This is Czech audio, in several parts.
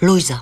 Luisa.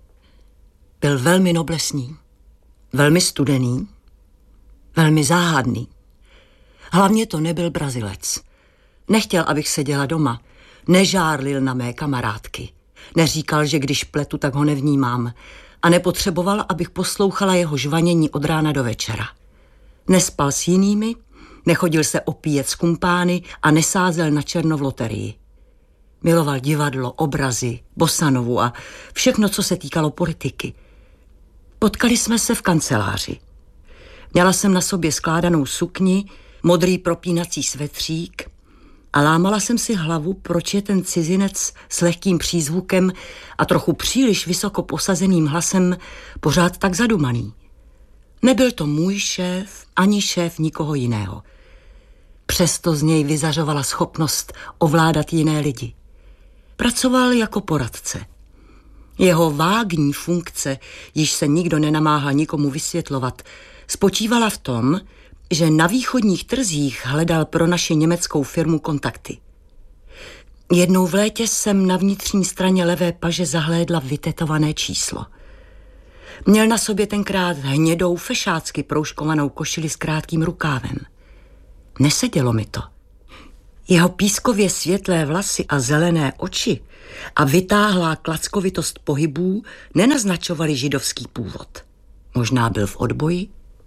Byl velmi noblesný, velmi studený, velmi záhadný. Hlavně to nebyl Brazilec. Nechtěl, abych seděla doma. Nežárlil na mé kamarádky. Neříkal, že když pletu, tak ho nevnímám. A nepotřeboval, abych poslouchala jeho žvanění od rána do večera. Nespal s jinými, nechodil se opíjet s kumpány a nesázel na černo v loterii. Miloval divadlo, obrazy, bossanovu a všechno, co se týkalo politiky. Potkali jsme se v kanceláři. Měla jsem na sobě skládanou sukni, modrý propínací svetřík a lámala jsem si hlavu, proč je ten cizinec s lehkým přízvukem a trochu příliš vysoko posazeným hlasem pořád tak zadumaný. Nebyl to můj šéf, ani šéf nikoho jiného. Přesto z něj vyzařovala schopnost ovládat jiné lidi. Pracoval jako poradce. Jeho vágní funkce, již se nikdo nenamáhal nikomu vysvětlovat, spočívala v tom, že na východních trzích hledal pro naši německou firmu kontakty. Jednou v létě jsem na vnitřní straně levé paže zahlédla vytetované číslo. Měl na sobě tenkrát hnědou fešácky proužkovanou košili s krátkým rukávem. Nesedělo mi to. Jeho pískově světlé vlasy a zelené oči a vytáhlá klackovitost pohybů nenaznačovaly židovský původ. Možná byl v odboji?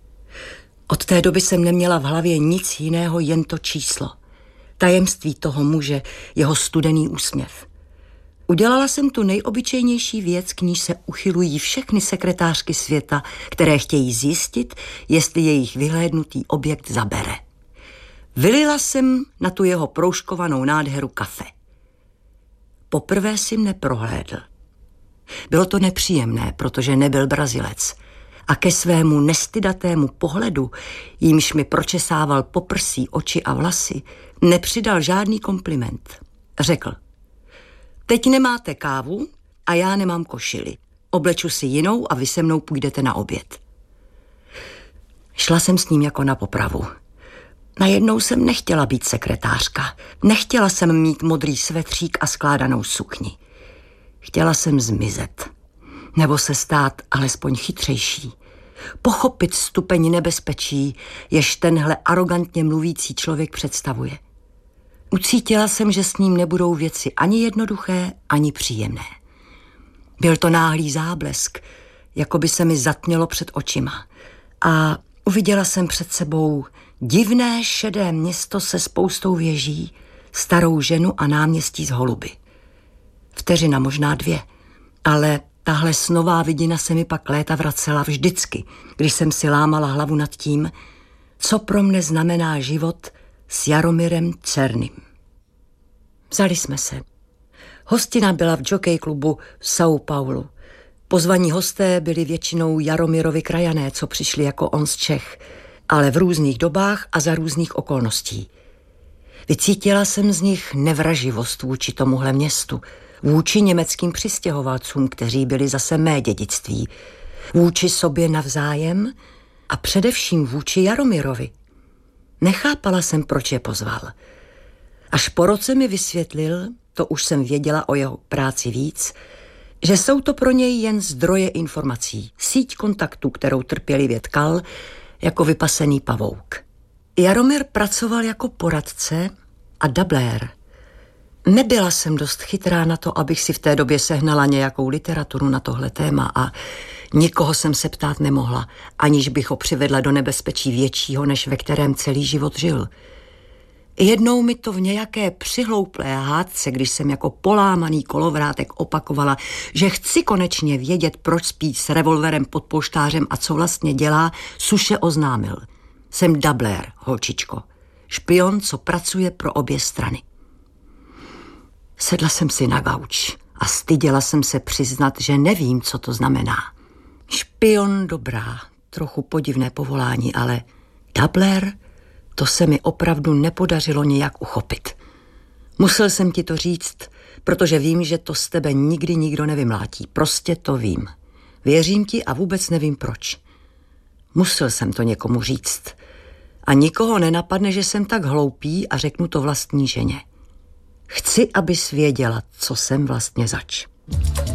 Od té doby jsem neměla v hlavě nic jiného, jen to číslo. Tajemství toho muže, jeho studený úsměv. Udělala jsem tu nejobyčejnější věc, k níž se uchylují všechny sekretářky světa, které chtějí zjistit, jestli jejich vyhlédnutý objekt zabere. Vylila jsem na tu jeho proužkovanou nádheru kafe. Poprvé si mne prohlédl. Bylo to nepříjemné, protože nebyl Brazilec. A ke svému nestydatému pohledu, jímž mi pročesával poprsí, oči a vlasy, nepřidal žádný kompliment. Řekl: teď nemáte kávu a já nemám košili. Obleču si jinou a vy se mnou půjdete na oběd. Šla jsem s ním jako na popravu. Najednou jsem nechtěla být sekretářka. Nechtěla jsem mít modrý svetřík a skládanou sukni. Chtěla jsem zmizet. Nebo se stát alespoň chytřejší. Pochopit stupeň nebezpečí, jež tenhle arogantně mluvící člověk představuje. Ucítila jsem, že s ním nebudou věci ani jednoduché, ani příjemné. Byl to náhlý záblesk, jako by se mi zatmělo před očima. A uviděla jsem před sebou divné šedé město se spoustou věží, starou ženu a náměstí z holuby. Vteřina, možná 2, ale tahle snová vidina se mi pak léta vracela vždycky, když jsem si lámala hlavu nad tím, co pro mne znamená život s Jaromirem Černým. Vzali jsme se. Hostina byla v jockey klubu v São Paulo. Pozvaní hosté byli většinou Jaromirovi krajané, co přišli jako on z Čech, ale v různých dobách a za různých okolností. Vycítila jsem z nich nevraživost vůči tomuhle městu, vůči německým přistěhovalcům, kteří byli zase mé dědictví, vůči sobě navzájem a především vůči Jaromirovi. Nechápala jsem, proč je pozval. Až po roce mi vysvětlil, to už jsem věděla o jeho práci víc, že jsou to pro něj jen zdroje informací, síť kontaktů, kterou trpělivě tkal jako vypasený pavouk. Jaromir pracoval jako poradce a dablér. Nebyla jsem dost chytrá na to, abych si v té době sehnala nějakou literaturu na tohle téma a nikoho jsem se ptát nemohla, aniž bych ho přivedla do nebezpečí většího, než ve kterém celý život žil. Jednou mi to v nějaké přihlouplé hádce, když jsem jako polámaný kolovrátek opakovala, že chci konečně vědět, proč spí s revolverem pod polštářem a co vlastně dělá, suše oznámil: jsem dablér, holčičko. Špion, co pracuje pro obě strany. Sedla jsem si na gauč a styděla jsem se přiznat, že nevím, co to znamená. Špion, dobrá, trochu podivné povolání, ale dablér, to se mi opravdu nepodařilo nějak uchopit. Musel jsem ti to říct, protože vím, že to z tebe nikdy nikdo nevymlátí. Prostě to vím. Věřím ti a vůbec nevím proč. Musel jsem to někomu říct. A nikoho nenapadne, že jsem tak hloupý a řeknu to vlastní ženě. Chci, abys věděla, co jsem vlastně zač.